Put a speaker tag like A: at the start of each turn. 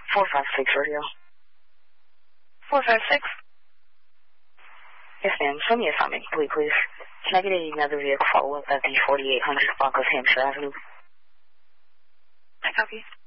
A: 456 radio.
B: 456?
A: Yes, ma'am. Show me assignment complete, please. Can I get another vehicle follow-up at the 4800 Broncos Hampshire Avenue?
B: I copy.